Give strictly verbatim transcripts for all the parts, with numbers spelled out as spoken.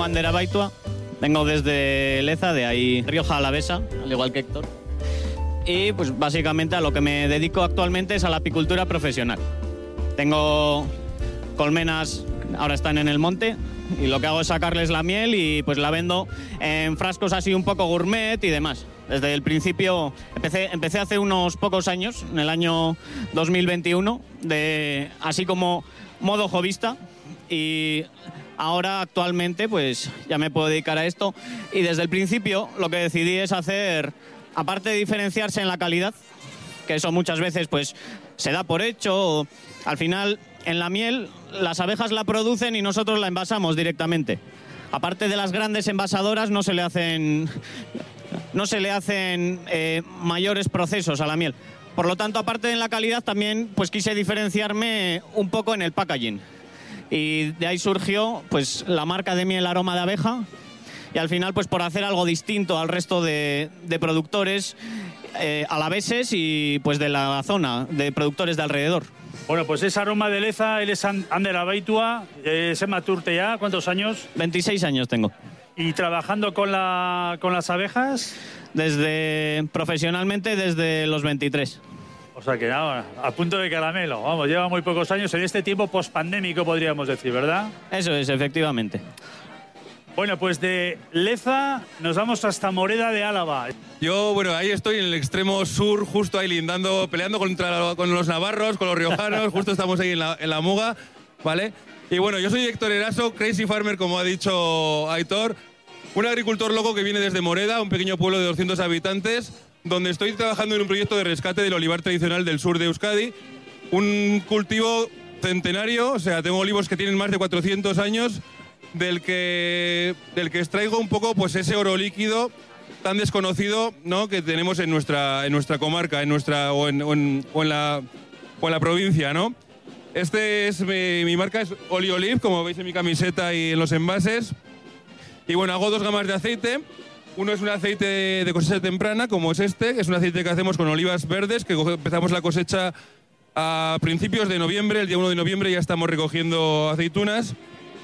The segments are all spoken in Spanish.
llamo Ander Abaitua, vengo desde Leza, de ahí Rioja Alavesa, al igual que Héctor. Y pues básicamente a lo que me dedico actualmente es a la apicultura profesional. Tengo colmenas, ahora están en el monte, y lo que hago es sacarles la miel y pues la vendo en frascos así un poco gourmet y demás. Desde el principio empecé, empecé hace unos pocos años, en el año dos mil veintiuno, de, así como modo hobbyista, y ahora actualmente pues ya me puedo dedicar a esto. Y desde el principio lo que decidí es hacer, aparte de diferenciarse en la calidad, que eso muchas veces pues se da por hecho, o, al final en la miel las abejas la producen y nosotros la envasamos directamente. Aparte de las grandes envasadoras no se le hacen, no se le hacen eh, mayores procesos a la miel. Por lo tanto, aparte de en la calidad, también pues quise diferenciarme un poco en el packaging. Y de ahí surgió pues la marca de miel Aroma de Abeja, y al final pues por hacer algo distinto al resto de, de productores eh, alaveses y pues de la zona, de productores de alrededor. Bueno, pues es Aroma de Leza, él es Ander Abaitua, es Ematurte ya, ¿cuántos años? veintiséis años tengo. ¿Y trabajando con, la, con las abejas? Desde, profesionalmente desde los veintitrés. O sea que nada, a punto de caramelo, vamos, lleva muy pocos años en este tiempo pospandémico, podríamos decir, ¿verdad? Eso es, efectivamente. Bueno, pues de Leza nos vamos hasta Moreda de Álava. Yo, bueno, ahí estoy en el extremo sur, justo ahí lindando, peleando contra con los navarros, con los riojanos, justo estamos ahí en la, en la Muga, ¿vale? Y bueno, yo soy Héctor Eraso, Crazy Farmer, como ha dicho Aitor, un agricultor loco que viene desde Moreda, un pequeño pueblo de doscientos habitantes, donde estoy trabajando en un proyecto de rescate del olivar tradicional del sur de Euskadi, un cultivo centenario, o sea, tengo olivos que tienen más de cuatrocientos años, del que, del que extraigo un poco pues ese oro líquido tan desconocido, ¿no?, que tenemos en nuestra, en nuestra comarca, en nuestra, o, en, o, en, o, en la, o en la provincia, ¿no? Este es mi, mi marca, es Oli Olive, como veis en mi camiseta y en los envases. Y bueno, hago dos gamas de aceite. Uno es un aceite de cosecha temprana, como es este, que es un aceite que hacemos con olivas verdes, que empezamos la cosecha a principios de noviembre, el día uno de noviembre ya estamos recogiendo aceitunas.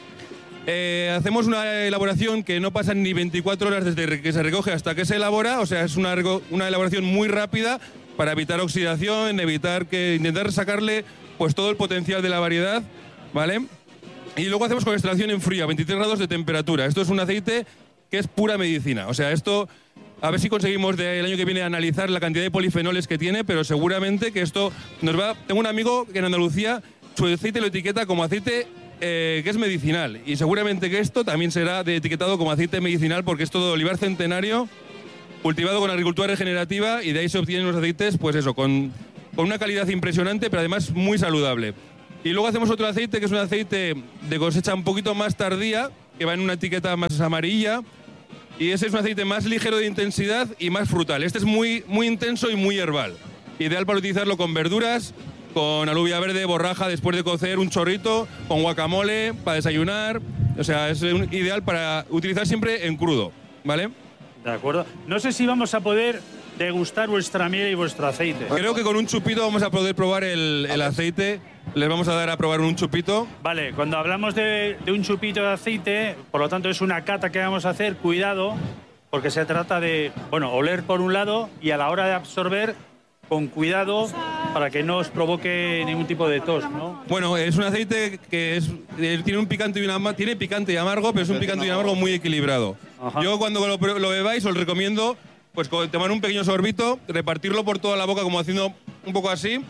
Eh, hacemos una elaboración que no pasa ni veinticuatro horas desde que se recoge hasta que se elabora, o sea, es una, una elaboración muy rápida para evitar oxidación, evitar que, intentar sacarle pues todo el potencial de la variedad, ¿vale? Y luego hacemos con extracción en frío, a veintitrés grados de temperatura. Esto es un aceite que es pura medicina, o sea, esto a ver si conseguimos del año que viene analizar la cantidad de polifenoles que tiene, pero seguramente que esto nos va... Tengo un amigo que en Andalucía su aceite lo etiqueta como aceite eh, que es medicinal, y seguramente que esto también será de etiquetado como aceite medicinal porque es todo de olivar centenario cultivado con agricultura regenerativa, y de ahí se obtienen los aceites, pues eso, con, con una calidad impresionante, pero además muy saludable. Y luego hacemos otro aceite que es un aceite de cosecha un poquito más tardía, que va en una etiqueta más amarilla, y ese es un aceite más ligero de intensidad y más frutal. Este es muy, muy intenso y muy herbal, ideal para utilizarlo con verduras, con alubia verde, borraja, después de cocer un chorrito, con guacamole, para desayunar. O sea, es un, ideal para utilizar siempre en crudo, ¿vale? De acuerdo. No sé si vamos a poder degustar vuestra miel y vuestro aceite. Creo que con un chupito vamos a poder probar el, el aceite. Les vamos a dar a probar un chupito. Vale, cuando hablamos de, de un chupito de aceite, por lo tanto es una cata que vamos a hacer, cuidado, porque se trata de, bueno, oler por un lado y a la hora de absorber, con cuidado, para que no os provoque ningún tipo de tos, ¿no? Bueno, es un aceite que es, tiene un picante y una, tiene picante y amargo, pero es un picante y amargo muy equilibrado. Ajá. Yo cuando lo, lo bebáis os recomiendo pues tomar un pequeño sorbito, repartirlo por toda la boca como haciendo un poco así,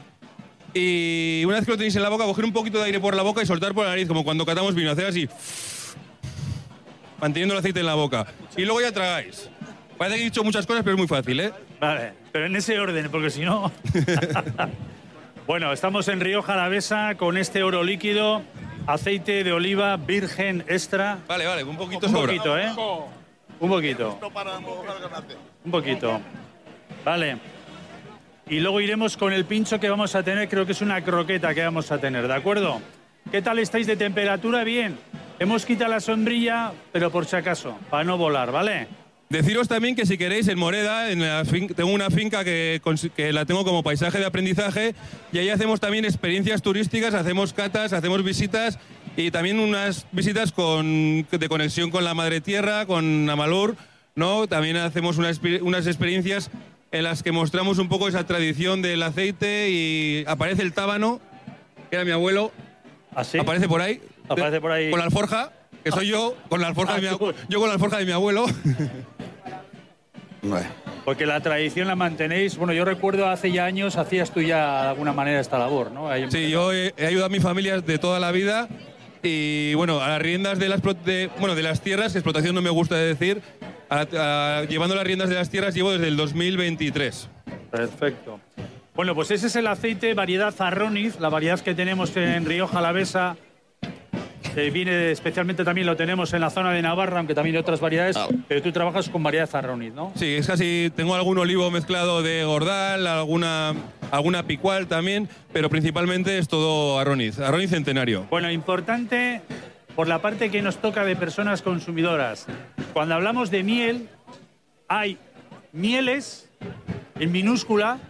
y una vez que lo tenéis en la boca, coger un poquito de aire por la boca y soltar por la nariz, como cuando catamos vino, hacer así, manteniendo el aceite en la boca. Y luego ya tragáis. Parece que he dicho muchas cosas, pero es muy fácil, ¿eh? Vale, pero en ese orden, porque si no... Bueno, estamos en Rioja Alavesa con este oro líquido, aceite de oliva virgen extra. Vale, vale, un poquito Un sobra. poquito, ¿eh? Un poquito. Un poquito. Vale. Y luego iremos con el pincho que vamos a tener, creo que es una croqueta que vamos a tener, ¿de acuerdo? ¿Qué tal estáis de temperatura? Bien. Hemos quitado la sombrilla, pero por si acaso, para no volar, ¿vale? Deciros también que si queréis en Moreda, en la fin- tengo una finca que, que la tengo como paisaje de aprendizaje, y ahí hacemos también experiencias turísticas, hacemos catas, hacemos visitas, Y también unas visitas con, de conexión con la Madre Tierra, con Amalur, ¿no? También hacemos unas, unas experiencias en las que mostramos un poco esa tradición del aceite y aparece el tábano, que era mi abuelo. ¿Ah, sí? Aparece por ahí. Aparece por ahí. Con la alforja, que soy yo, con la alforja Ah, de mi, tú. yo con la alforja de mi abuelo. Porque la tradición la mantenéis. Bueno, yo recuerdo hace ya años hacías tú ya de alguna manera esta labor, ¿no? Ahí Sí, yo he, he ayudado a mi familia de toda la vida y bueno, a las riendas de las, de, bueno, de las tierras, que explotación no me gusta decir, a, a, llevando las riendas de las tierras llevo desde el dos mil veintitrés. Perfecto. Bueno, pues ese es el aceite variedad Arroniz, la variedad que tenemos en Rioja Alavesa. Que viene especialmente también lo tenemos en la zona de Navarra, aunque también hay otras variedades, Ah. pero tú trabajas con variedad Arroniz, ¿no? Sí, es casi, tengo algún olivo mezclado de Gordal, alguna, alguna picual también, pero principalmente es todo Arroniz, Arroniz centenario. Bueno, importante por la parte que nos toca de personas consumidoras. Cuando hablamos de miel, hay mieles en minúscula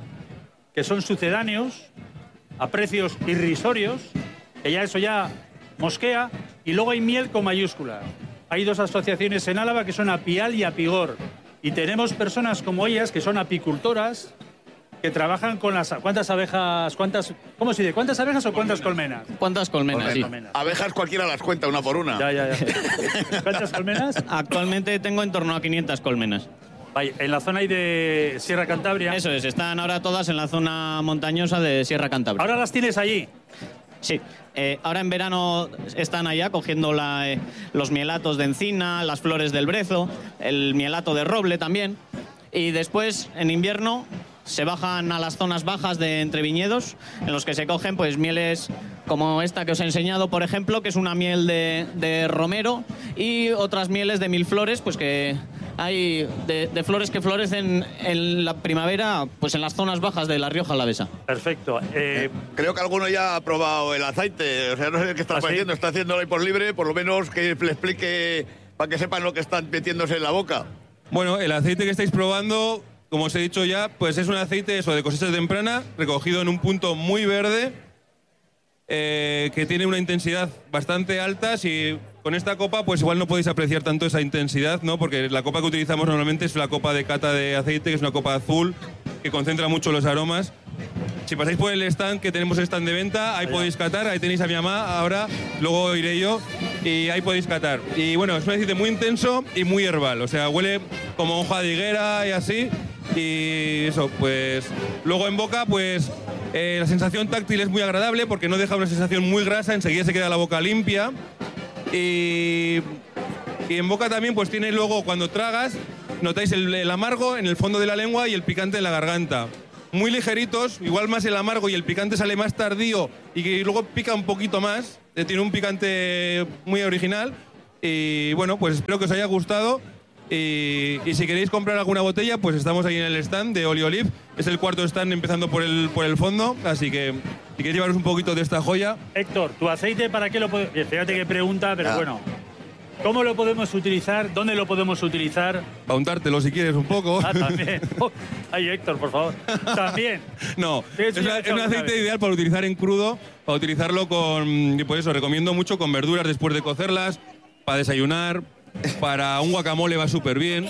que son sucedáneos a precios irrisorios, que ya eso ya mosquea, y luego hay miel con mayúscula. Hay dos asociaciones en Álava que son Apial y Apigor, y tenemos personas como ellas que son apicultoras que trabajan con las... ¿Cuántas abejas? ¿Cuántas? ¿Cómo se dice? ¿Cuántas abejas o cuántas colmenas? ¿Cuántas colmenas? Sí. Colmenas. Abejas cualquiera las cuenta una por una. Ya, ya, ya. ¿Cuántas colmenas? Actualmente tengo en torno a quinientas colmenas. Vaya, en la zona ahí de Sierra Cantabria. Eso es, están ahora todas en la zona montañosa de Sierra Cantabria. Ahora las tienes allí. Sí, eh, ahora en verano están allá cogiendo la, eh, los mielatos de encina, las flores del brezo, el mielato de roble también. Y después, en invierno, se bajan a las zonas bajas de entre viñedos, en los que se cogen pues mieles como esta que os he enseñado, por ejemplo, que es una miel de, de romero, y otras mieles de mil flores, pues que hay de, de flores que florecen en la primavera, pues en las zonas bajas de La Rioja Alavesa. Perfecto. Eh, Creo que alguno ya ha probado el aceite. O sea, no sé qué está ¿Ah, sí? haciendo. Está haciéndolo ahí por libre. Por lo menos que le explique para que sepan lo que están metiéndose en la boca. Bueno, el aceite que estáis probando, como os he dicho ya, pues es un aceite eso, de cosecha temprana, recogido en un punto muy verde, eh, que tiene una intensidad bastante alta. Si con esta copa, pues igual no podéis apreciar tanto esa intensidad, ¿no? Porque la copa que utilizamos normalmente es la copa de cata de aceite, que es una copa azul, que concentra mucho los aromas. Si pasáis por el stand, que tenemos stand de venta, ahí podéis catar, ahí tenéis a mi mamá, ahora, luego iré yo, y ahí podéis catar. Y bueno, es un aceite muy intenso y muy herbal, o sea, huele como hoja de higuera y así, y eso, pues... Luego en boca, pues eh, la sensación táctil es muy agradable porque no deja una sensación muy grasa, enseguida se queda la boca limpia. Y, y en boca también, pues tiene luego, cuando tragas, notáis el, el amargo en el fondo de la lengua y el picante en la garganta. Muy ligeritos, igual más el amargo y el picante sale más tardío y que luego pica un poquito más. Eh, tiene un picante muy original. Y bueno, pues espero que os haya gustado. Y, y si queréis comprar alguna botella, pues estamos ahí en el stand de Oli Olive. Es el cuarto stand empezando por el, por el fondo. Así que si queréis llevaros un poquito de esta joya. Héctor, ¿tu aceite para qué lo podemos...? Fíjate qué pregunta, pero Ah. bueno. ¿Cómo lo podemos utilizar? ¿Dónde lo podemos utilizar? Para untártelo si quieres un poco. Ah, también. Oh, ay, Héctor, por favor. También. No, Sí, es, sí, una- lo he es hecho un alguna aceite vez. ideal para utilizar en crudo, para utilizarlo con... Y por eso recomiendo mucho con verduras después de cocerlas, para desayunar, para un guacamole va súper bien,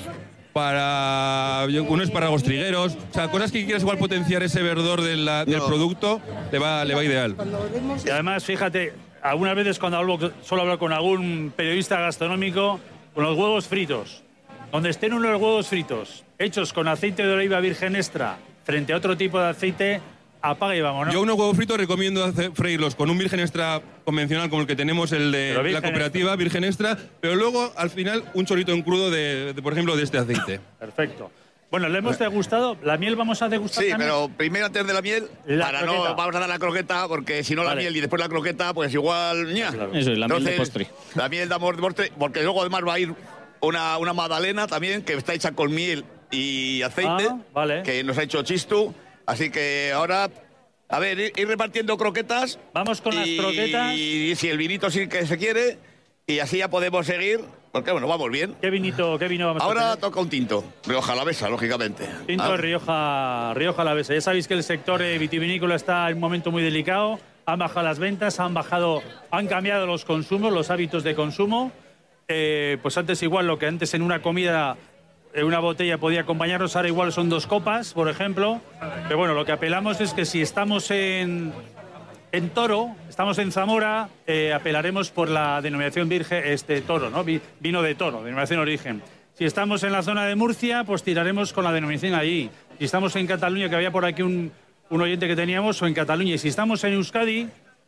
para yo- unos espárragos trigueros, o sea, cosas que quieras igual potenciar ese verdor de la- del No. producto, le va, le va ideal. Y además, fíjate, algunas veces cuando hablo, suelo hablar con algún periodista gastronómico, con los huevos fritos. Donde estén unos huevos fritos hechos con aceite de oliva virgen extra frente a otro tipo de aceite, apaga y vámonos. Yo unos huevos fritos recomiendo hacer- freírlos con un virgen extra convencional como el que tenemos, el de Pero la virgen cooperativa, virgen extra, pero luego al final un chorrito en crudo de, de, por ejemplo, de este aceite. Perfecto. Bueno, le hemos degustado. La miel vamos a degustar Sí, también. pero primero antes de la miel, La para croqueta. no, vamos a dar la croqueta, porque si no la Vale. miel y después la croqueta, pues igual, ña. Claro. Eso es, la miel de Entonces, postre. La miel damos de postre, porque luego además va a ir una, una magdalena también, que está hecha con miel y aceite, Ah, vale. que nos ha hecho Chistu. Así que ahora, a ver, ir, ir repartiendo croquetas. Vamos con las y, croquetas. Y si el vinito sí que se quiere, y así ya podemos seguir, porque bueno, vamos bien. ¿Qué vinito, qué vino vamos a Ahora tener? toca un tinto, Rioja Alavesa, lógicamente. Tinto Ah, de Rioja, Rioja Alavesa. Ya sabéis que el sector eh, vitivinícola está en un momento muy delicado. han bajado las ventas, han bajado, han cambiado los consumos, los hábitos de consumo. Eh, pues antes igual lo que antes en una comida, en una botella podía acompañarnos, ahora igual son dos copas, por ejemplo. Pero bueno, lo que apelamos es que si estamos en, en Toro, estamos en Zamora, eh, apelaremos por la denominación virgen, este Toro, ¿no? Vino de Toro, denominación origen. Si estamos en la zona de Murcia, pues tiraremos con la denominación allí. Si estamos en Cataluña, que había por aquí un, un oyente que teníamos, o en Cataluña. Y si estamos en Euskadi,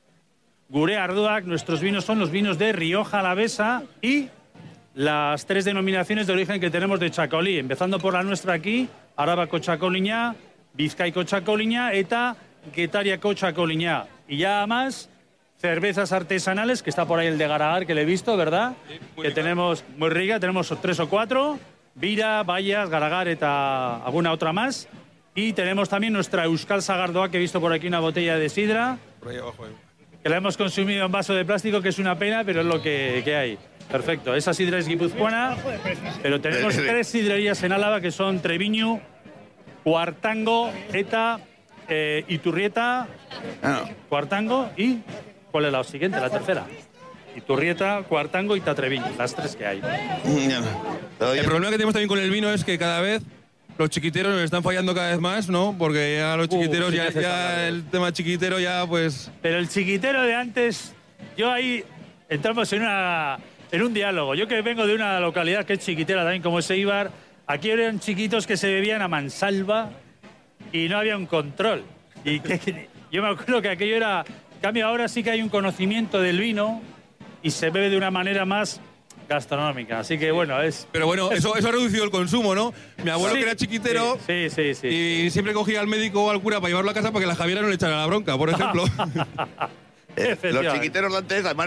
Gurea Ardoak, nuestros vinos son los vinos de Rioja Alavesa y las tres denominaciones de origen que tenemos de Txakoli, empezando por la nuestra aquí, Arabako Txakoliña, Bizkaiko Txakoliña, eta Getariako Txakoliña. Y ya más, cervezas artesanales, que está por ahí el de Garagar, que le he visto, ¿verdad? Sí, muy que rica. tenemos muy rica, tenemos tres o cuatro, Vira, Bayas, Garagar, eta alguna otra más. Y tenemos también nuestra Euskal Sagardoa, que he visto por aquí una botella de sidra, Por ahí abajo. eh. que la hemos consumido en vaso de plástico, que es una pena, pero es lo que, que hay. Perfecto, esa sidra es guipuzcoana, pero tenemos tres sidrerías en Álava que son Treviño, Cuartango, Eta, eh, Iturrieta, Ah, Cuartango y... ¿Cuál es la siguiente? La tercera. Iturrieta, Cuartango y Tatreviño, las tres que hay. ya. Todavía- El problema que tenemos también con el vino es que cada vez los chiquiteros nos están fallando cada vez más, ¿no? Porque ya los Uh, chiquiteros, sí ya, que hace ya falta, el tema chiquitero ya pues... Pero el chiquitero de antes, yo ahí entramos en, una, en un diálogo. Yo que vengo de una localidad que es chiquitera también, como es Eibar, aquí eran chiquitos que se bebían a mansalva y no había un control. Y que, que- yo me acuerdo que aquello era... En cambio, ahora sí que hay un conocimiento del vino y se bebe de una manera más gastronómica. Así que bueno, es... Pero bueno, eso, eso ha reducido el consumo, ¿no? Mi abuelo, Sí, que era chiquitero, Sí, sí, sí. sí. y siempre cogía al médico o al cura para llevarlo a casa para que la Javiera no le echara la bronca, por ejemplo. Eh, los Efectivamente. chiquiteros de antes, además,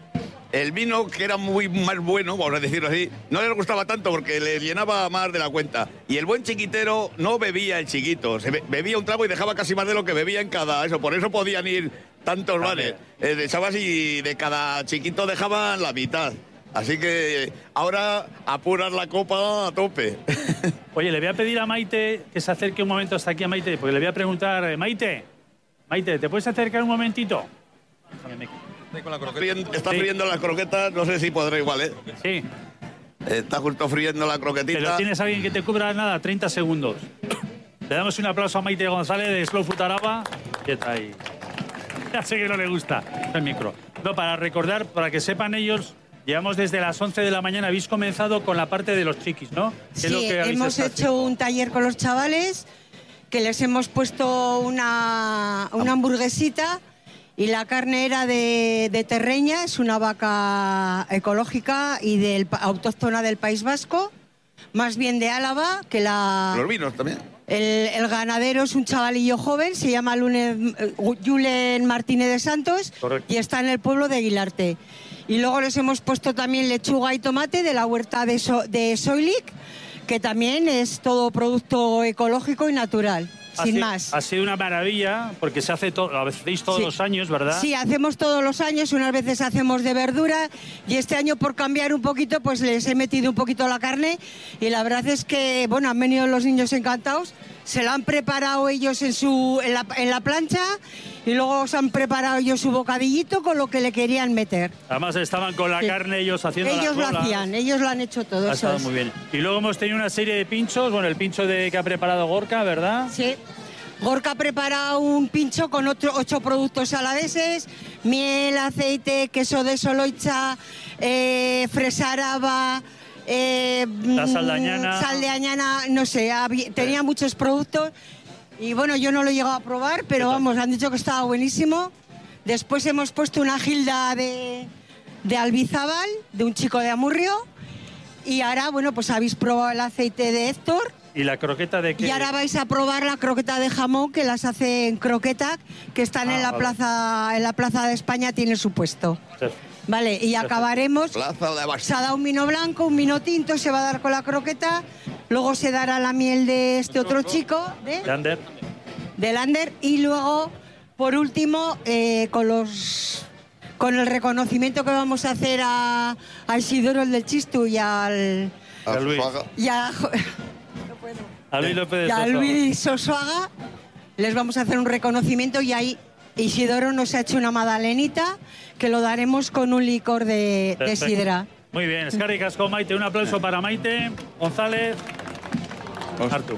el vino que era muy más bueno, vamos a decirlo así, no les gustaba tanto porque les llenaba más de la cuenta. Y el buen chiquitero no bebía el chiquito, se be- bebía un trago y dejaba casi más de lo que bebía en cada eso. Por eso podían ir tantos bares. Eh, de chavas y de cada chiquito dejaban la mitad. Así que ahora apuras la copa a tope. Oye, le voy a pedir a Maite que se acerque un momento hasta aquí a Maite, porque le voy a preguntar, eh, Maite, Maite, ¿te puedes acercar un momentito? Déjame, Ahí con la croqueta. Friendo- Está Sí. friendo las croquetas, no sé si podré igual, ¿eh? Sí, Está justo friendo la pero croquetita. tienes a alguien que te cubra nada, treinta segundos. Le damos un aplauso a Maite González de Slow Food Araba. ¿Qué está ahí? Ya sé que no le gusta el micro. No, para recordar, para que sepan ellos, llevamos desde las once de la mañana, habéis comenzado con la parte de los chiquis, ¿no? ¿Qué es lo Sí, que habéis hemos estado hecho haciendo? un taller con los chavales, que les hemos puesto una, una hamburguesita y la carne era de, de Terreña, es una vaca ecológica y del, pa- autóctona del País Vasco, más bien de Álava, que la... Los vinos también. El, el ganadero es un chavalillo joven, se llama Lunen- eh, Julen Martínez de Santos. Correcto. Y está en el pueblo de Aguilarte. Y luego les hemos puesto también lechuga y tomate de la huerta de, So- de Soilic, que también es todo producto ecológico y natural, Ha sin sido- más. Ha sido una maravilla, porque se hace todo, lo hacéis todos Sí. los años, ¿verdad? Sí, hacemos todos los años, unas veces hacemos de verdura y este año por cambiar un poquito pues les he metido un poquito la carne y la verdad es que, bueno, han venido los niños encantados, se la han preparado ellos en, su, en, la, en la plancha y luego se han preparado ellos su bocadillito con lo que le querían meter. Además estaban con la Sí. carne ellos haciendo Ellos las lo bolas. hacían, ellos lo han hecho todo. Ha eso estado es. muy bien. Y luego hemos tenido una serie de pinchos, bueno, el pincho de que ha preparado Gorka, ¿verdad? Sí. Gorka ha preparado un pincho con otro, ocho productos alaveses, miel, aceite, queso de Soloiza, eh, fresa araba, eh, La sal de añana. sal de añana, no sé, había- tenía muchos productos y bueno, yo no lo he llegado a probar, pero tal? vamos, han dicho que estaba buenísimo. Después hemos puesto una gilda de, de Albizábal, de un chico de Amurrio, y ahora, bueno, pues habéis probado el aceite de Héctor. ¿Y la croqueta de qué? Y ahora vais a probar la croqueta de jamón que las hace en Croquetac, que están Ah, en la vale. plaza en la plaza de España, tiene su puesto. Vale, y acabaremos. Plaza de Abastos. Se ha dado un vino blanco, un vino tinto, se va a dar con la croqueta, luego se dará la miel de este otro chico, de, Lander. de Lander, y luego, por último, eh, con los con el reconocimiento que vamos a hacer a, a Isidoro el del Chistu y al A Luis. Suaga. y a, A Luis López de y a Soso. Luis Sosuaga les vamos a hacer un reconocimiento y ahí Isidoro nos ha hecho una magdalenita que lo daremos con un licor de, de sidra. Muy bien, eskerrik asko, Maite. Un aplauso para Maite, González, Artur.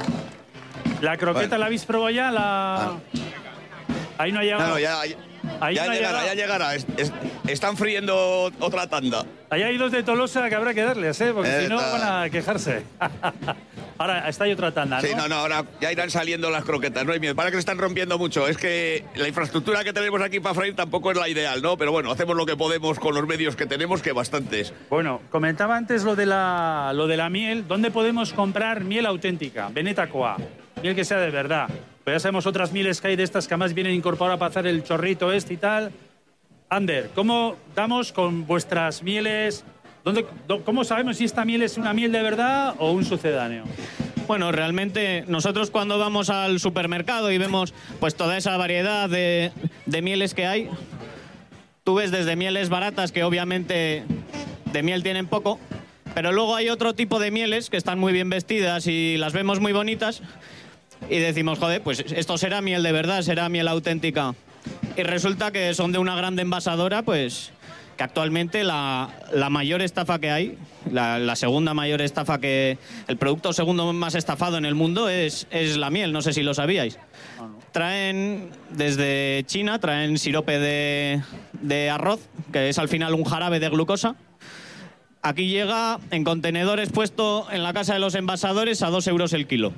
¿La croqueta bueno. la habéis probado ya? La... Ah. Ahí no ha llegado. No, no, ya, ya, Ahí ya no llegará, ya llegará. Es, es, están friendo otra tanda. Ahí hay dos de Tolosa que habrá que darles, ¿eh? Porque eh, si no van a quejarse. Ahora está ahí otra tanda, ¿no? Sí, no, no, ahora ya irán saliendo las croquetas, no hay miedo. Para que se están rompiendo mucho. Es que la infraestructura que tenemos aquí para freír tampoco es la ideal, ¿no? Pero bueno, hacemos lo que podemos con los medios que tenemos, que bastantes. Bueno, comentaba antes lo de la, lo de la miel. ¿Dónde podemos comprar miel auténtica? Benetakoa. Miel que sea de verdad. Pues ya sabemos otras mieles que hay de estas que además vienen incorporadas para hacer el chorrito este y tal. Ander, ¿cómo damos con vuestras mieles? ¿Dónde, ¿Cómo sabemos si esta miel es una miel de verdad o un sucedáneo? Bueno, realmente nosotros cuando vamos al supermercado y vemos pues toda esa variedad de, de mieles que hay, tú ves desde mieles baratas que obviamente de miel tienen poco, pero luego hay otro tipo de mieles que están muy bien vestidas y las vemos muy bonitas y decimos, joder, pues esto será miel de verdad, será miel auténtica. Y resulta que son de una gran envasadora, pues que actualmente la, la mayor estafa que hay, la, la segunda mayor estafa que... El producto segundo más estafado en el mundo es, es la miel, no sé si lo sabíais. Traen desde China, traen sirope de, de arroz, que es al final un jarabe de glucosa. Aquí llega en contenedores puesto en la casa de los envasadores a dos euros el kilo.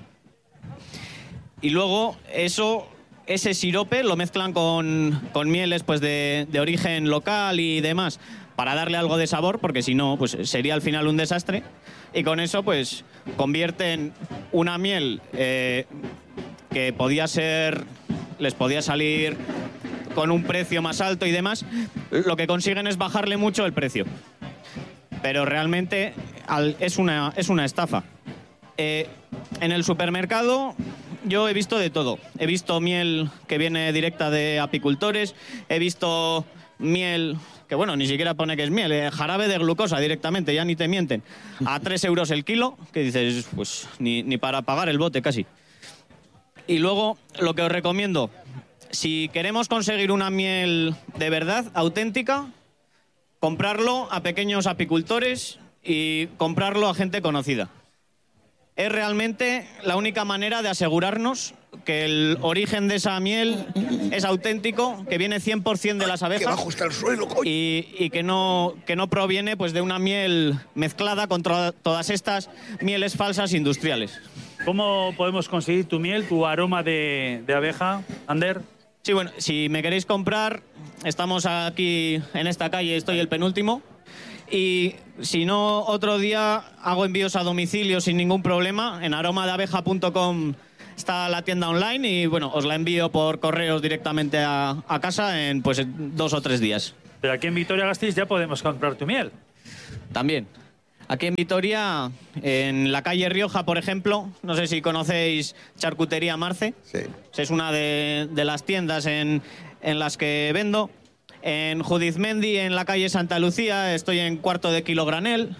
Y luego eso... Ese sirope lo mezclan con, con mieles pues de, de origen local y demás para darle algo de sabor, porque si no, pues sería al final un desastre. Y con eso, pues, convierten una miel eh, que podía ser, les podía salir con un precio más alto y demás, lo que consiguen es bajarle mucho el precio. Pero realmente al, es, una, es una estafa. Eh, en el supermercado... Yo he visto de todo. He visto miel que viene directa de apicultores, he visto miel, que bueno, ni siquiera pone que es miel, eh, jarabe de glucosa directamente, ya ni te mienten, a tres euros el kilo, que dices, pues ni, ni para pagar el bote casi. Y luego, lo que os recomiendo, si queremos conseguir una miel de verdad, auténtica, comprarlo a pequeños apicultores y comprarlo a gente conocida. Es realmente la única manera de asegurarnos que el origen de esa miel es auténtico, que viene cien por ciento de las abejas. Que bajo está el suelo, coño. Y, y que, no, que no proviene pues, de una miel mezclada con to- todas estas mieles falsas industriales. ¿Cómo podemos conseguir tu miel, tu aroma de, de abeja, Ander? Sí, bueno, si me queréis comprar, estamos aquí en esta calle, estoy el penúltimo. Y si no, otro día hago envíos a domicilio sin ningún problema. En aroma de abeja punto com está la tienda online y bueno, os la envío por correos directamente a, a casa en pues en dos o tres días. Pero aquí en Vitoria-Gasteiz ya podemos comprar tu miel. También. Aquí en Vitoria, en la calle Rioja, por ejemplo, no sé si conocéis Charcutería Marce. Sí. Es una de, de las tiendas en, en las que vendo. En Judizmendi, en la calle Santa Lucía, estoy en Cuarto de Kilo Granel.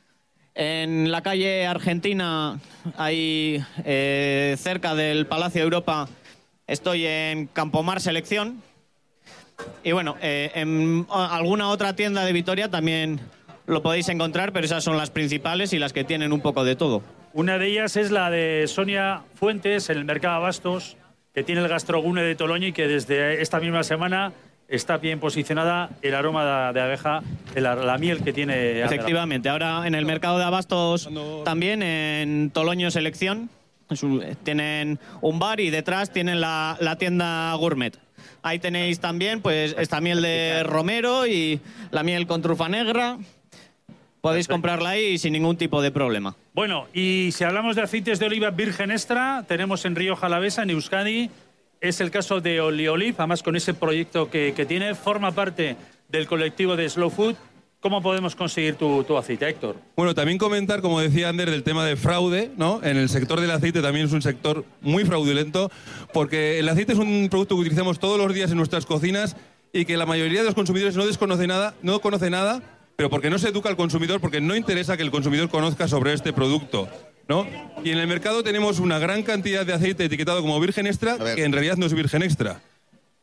En la calle Argentina, ahí eh, cerca del Palacio Europa, estoy en Campomar Selección. Y bueno, eh, en alguna otra tienda de Vitoria también lo podéis encontrar, pero esas son las principales y las que tienen un poco de todo. Una de ellas es la de Sonia Fuentes, en el Mercado Abastos, que tiene el Gastrogune de Toloño y que desde esta misma semana está bien posicionada el aroma de abeja, la, la miel que tiene. Efectivamente, ahora en el mercado de abastos también, en Toloño Selección, tienen un bar y detrás tienen la, la tienda gourmet. Ahí tenéis también pues esta miel de romero y la miel con trufa negra. Podéis comprarla ahí sin ningún tipo de problema. Bueno, y si hablamos de aceites de oliva virgen extra, tenemos en Rioja Alavesa, en Euskadi. Es el caso de Oliolive, además con ese proyecto que, que tiene, forma parte del colectivo de Slow Food. ¿Cómo podemos conseguir tu, tu aceite, Héctor? Bueno, también comentar, como decía Ander, del tema de fraude, ¿no? En el sector del aceite también es un sector muy fraudulento, porque el aceite es un producto que utilizamos todos los días en nuestras cocinas y que la mayoría de los consumidores no desconoce nada, no conoce nada, pero porque no se educa al consumidor, porque no interesa que el consumidor conozca sobre este producto, ¿no? Y en el mercado tenemos una gran cantidad de aceite etiquetado como virgen extra, que en realidad no es virgen extra.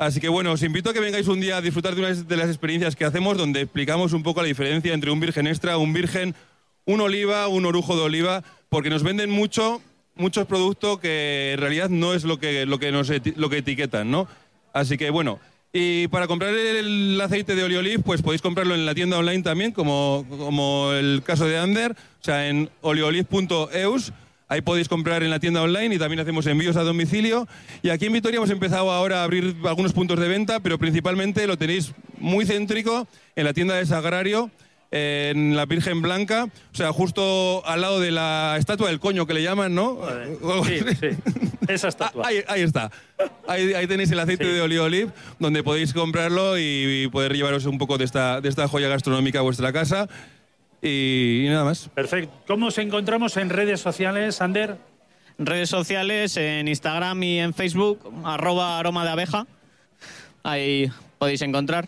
Así que bueno, os invito a que vengáis un día a disfrutar de una de las experiencias que hacemos, donde explicamos un poco la diferencia entre un virgen extra, un virgen, un oliva, un orujo de oliva, porque nos venden mucho, muchos productos que en realidad no es lo que, lo que, nos eti- lo que etiquetan, ¿no? Así que bueno, y para comprar el aceite de Olioliv, pues podéis comprarlo en la tienda online también, como, como el caso de Ander, o sea, en olioliv punto eus. Ahí podéis comprar en la tienda online y también hacemos envíos a domicilio. Y aquí en Vitoria hemos empezado ahora a abrir algunos puntos de venta, pero principalmente lo tenéis muy céntrico en la tienda de Sagrario, en la Virgen Blanca, o sea, justo al lado de la estatua del coño que le llaman, ¿no? Sí, sí, esa estatua. Ahí, ahí está. Ahí, ahí tenéis el aceite Sí. de Olioliv, donde podéis comprarlo y, y poder llevaros un poco de esta, de esta joya gastronómica a vuestra casa. Y, y nada más. Perfecto. ¿Cómo os encontramos en redes sociales, Ander? Redes sociales, en Instagram y en Facebook, arroba aroma de abeja. Ahí podéis encontrar.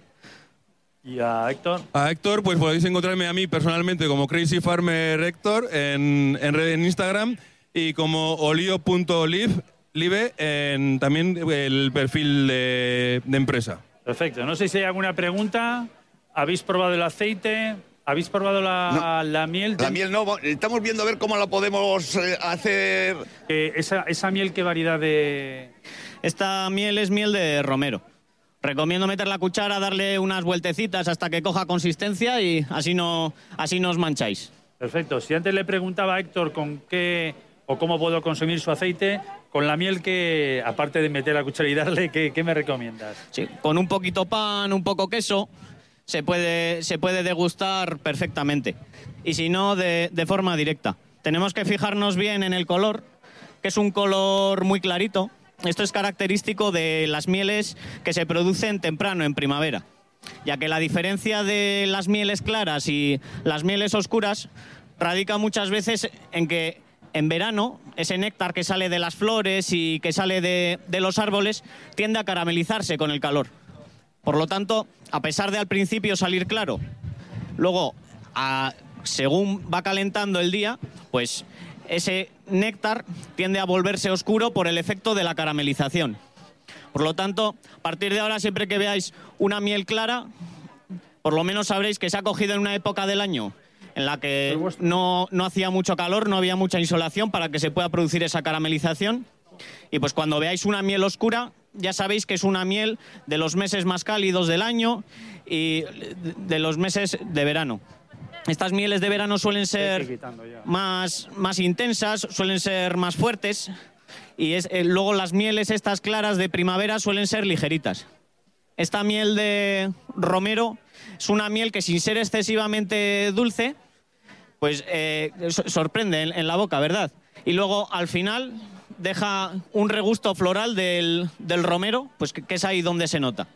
Y a Héctor. A Héctor, pues podéis encontrarme a mí personalmente como Crazy Farmer Héctor en, en, red, en Instagram y como olio punto olive live en también el perfil de, de empresa. Perfecto. No sé si hay alguna pregunta. ¿Habéis probado el aceite? ¿Habéis probado la, No. la miel? La miel no, estamos viendo a ver cómo la podemos eh, hacer. Eh, esa, ¿Esa miel qué variedad de...? Esta miel es miel de romero. Recomiendo meter la cuchara, darle unas vueltecitas hasta que coja consistencia y así no, así no os mancháis. Perfecto. Si antes le preguntaba a Héctor con qué o cómo puedo consumir su aceite, con la miel que, aparte de meter la cuchara y darle, ¿qué, qué me recomiendas? Sí, con un poquito pan, un poco queso, se puede, se puede degustar perfectamente. Y si no, de, de forma directa. Tenemos que fijarnos bien en el color, que es un color muy clarito. Esto es característico de las mieles que se producen temprano, en primavera, ya que la diferencia de las mieles claras y las mieles oscuras radica muchas veces en que en verano ese néctar que sale de las flores y que sale de, de los árboles tiende a caramelizarse con el calor. Por lo tanto, a pesar de al principio salir claro, luego, a, según va calentando el día, pues ese néctar tiende a volverse oscuro por el efecto de la caramelización. Por lo tanto, a partir de ahora, siempre que veáis una miel clara, por lo menos sabréis que se ha cogido en una época del año en la que no, no hacía mucho calor, no había mucha insolación para que se pueda producir esa caramelización. Y pues cuando veáis una miel oscura, ya sabéis que es una miel de los meses más cálidos del año y de los meses de verano. Estas mieles de verano suelen ser más, más intensas, suelen ser más fuertes y es, eh, luego las mieles estas claras de primavera suelen ser ligeritas. Esta miel de romero es una miel que, sin ser excesivamente dulce, pues eh, sorprende en, en la boca, ¿verdad? Y luego al final deja un regusto floral del, del romero, pues que, que es ahí donde se nota.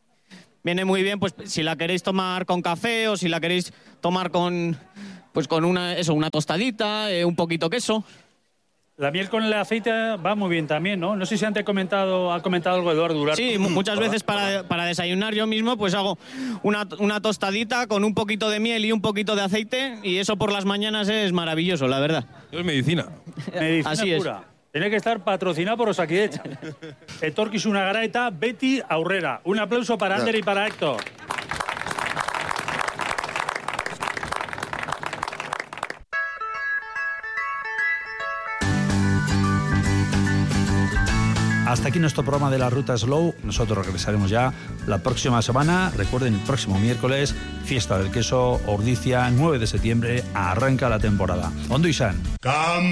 Viene muy bien, pues si la queréis tomar con café o si la queréis tomar con, pues con una, eso, una tostadita, eh, un poquito queso. La miel con el aceite va muy bien también, ¿no? No sé si antes ha comentado, ha comentado algo Eduardo Durar. Sí, muchas veces para, para desayunar yo mismo pues hago una, una tostadita con un poquito de miel y un poquito de aceite y eso por las mañanas es maravilloso, la verdad. Es medicina. Medicina Así es. pura. Tiene que estar patrocinado por Osakidetza. Etorkiz una garaeta, Betty Aurrera. Un aplauso para Ander y para Héctor. Hasta aquí nuestro programa de la Ruta Slow. Nosotros regresaremos ya la próxima semana. Recuerden, el próximo miércoles, Fiesta del Queso, Ordicia, nueve de septiembre, arranca la temporada. Ondo Izan.